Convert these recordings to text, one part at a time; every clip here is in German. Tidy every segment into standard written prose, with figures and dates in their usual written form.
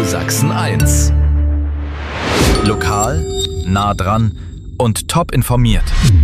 Sachsen 1. Lokal, nah dran und top informiert.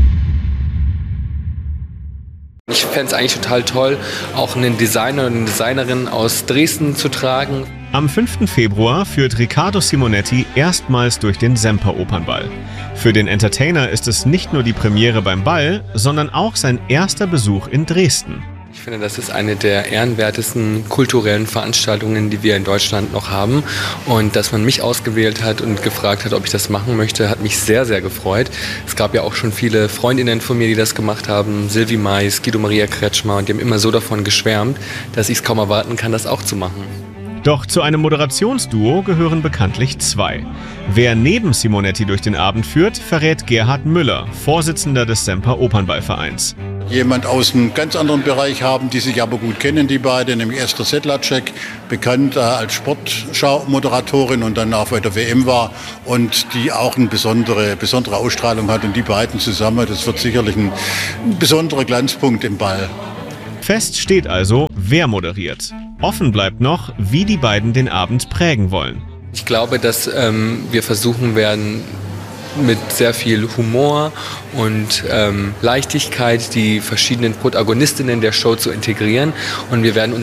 Ich fände es eigentlich total toll, auch einen Designer und eine Designerin aus Dresden zu tragen. Am 5. Februar führt Riccardo Simonetti erstmals durch den Semper-Opernball. Für den Entertainer ist es nicht nur die Premiere beim Ball, sondern auch sein erster Besuch in Dresden. Ich finde, das ist eine der ehrenwertesten kulturellen Veranstaltungen, die wir in Deutschland noch haben. Und dass man mich ausgewählt hat und gefragt hat, ob ich das machen möchte, hat mich sehr, sehr gefreut. Es gab ja auch schon viele Freundinnen von mir, die das gemacht haben. Sylvie Mais, Guido Maria Kretschmer. Und die haben immer so davon geschwärmt, dass ich es kaum erwarten kann, das auch zu machen. Doch zu einem Moderationsduo gehören bekanntlich zwei. Wer neben Simonetti durch den Abend führt, verrät Gerhard Müller, Vorsitzender des Semper-Opernballvereins. Jemand aus einem ganz anderen Bereich haben, die sich aber gut kennen, die beiden, nämlich Esther Sedlacek, bekannt als Sportschau-Moderatorin und dann auch bei der WM war und die auch eine besondere Ausstrahlung hat. Und die beiden zusammen, das wird sicherlich ein besonderer Glanzpunkt im Ball. Fest steht also, wer moderiert. Offen bleibt noch, wie die beiden den Abend prägen wollen. Ich glaube, dass wir versuchen werden, mit sehr viel Humor und Leichtigkeit die verschiedenen Protagonistinnen der Show zu integrieren. Und wir werden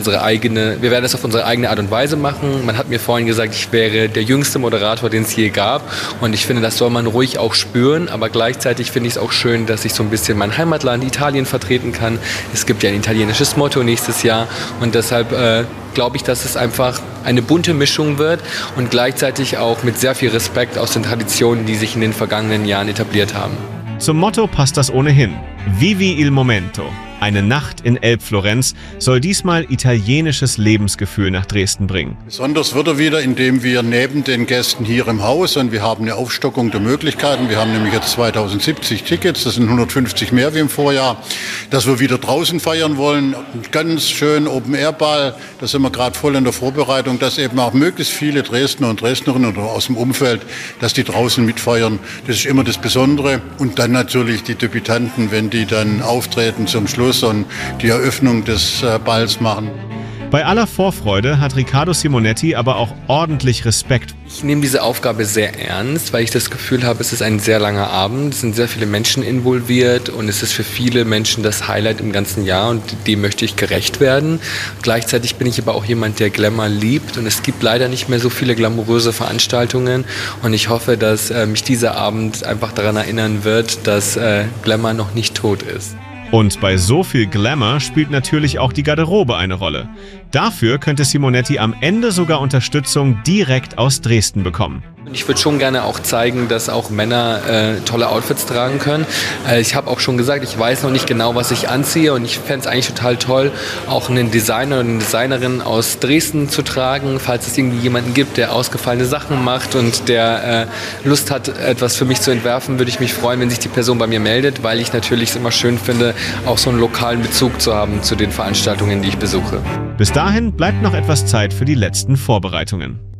das auf unsere eigene Art und Weise machen. Man hat mir vorhin gesagt, ich wäre der jüngste Moderator, den es je gab. Und ich finde, das soll man ruhig auch spüren. Aber gleichzeitig finde ich es auch schön, dass ich so ein bisschen mein Heimatland Italien vertreten kann. Es gibt ja ein italienisches Motto nächstes Jahr. Und deshalb glaube ich, dass es einfach eine bunte Mischung wird und gleichzeitig auch mit sehr viel Respekt aus den Traditionen, die sich in den vergangenen Jahren etabliert haben. Zum Motto passt das ohnehin. Vivi il momento. Eine Nacht in Elbflorenz soll diesmal italienisches Lebensgefühl nach Dresden bringen. Besonders wird er wieder, indem wir neben den Gästen hier im Haus, und wir haben eine Aufstockung der Möglichkeiten, wir haben nämlich jetzt 2070 Tickets, das sind 150 mehr wie im Vorjahr, dass wir wieder draußen feiern wollen, ganz schön Open-Air-Ball, da sind wir gerade voll in der Vorbereitung, dass eben auch möglichst viele Dresdner und Dresdnerinnen oder aus dem Umfeld, dass die draußen mitfeiern, das ist immer das Besondere. Und dann natürlich die Debütanten, wenn die dann auftreten zum Schluss und die Eröffnung des Balls machen. Bei aller Vorfreude hat Riccardo Simonetti aber auch ordentlich Respekt. Ich nehme diese Aufgabe sehr ernst, weil ich das Gefühl habe, es ist ein sehr langer Abend, es sind sehr viele Menschen involviert und es ist für viele Menschen das Highlight im ganzen Jahr und dem möchte ich gerecht werden. Gleichzeitig bin ich aber auch jemand, der Glamour liebt und es gibt leider nicht mehr so viele glamouröse Veranstaltungen und ich hoffe, dass mich dieser Abend einfach daran erinnern wird, dass Glamour noch nicht tot ist. Und bei so viel Glamour spielt natürlich auch die Garderobe eine Rolle. Dafür könnte Simonetti am Ende sogar Unterstützung direkt aus Dresden bekommen. Ich würde schon gerne auch zeigen, dass auch Männer tolle Outfits tragen können. Ich habe auch schon gesagt, ich weiß noch nicht genau, was ich anziehe und ich fände es eigentlich total toll, auch einen Designer und eine Designerin aus Dresden zu tragen, falls es irgendwie jemanden gibt, der ausgefallene Sachen macht und der Lust hat, etwas für mich zu entwerfen, würde ich mich freuen, wenn sich die Person bei mir meldet, weil ich natürlich es immer schön finde, auch so einen lokalen Bezug zu haben zu den Veranstaltungen, die ich besuche. Bis dahin bleibt noch etwas Zeit für die letzten Vorbereitungen.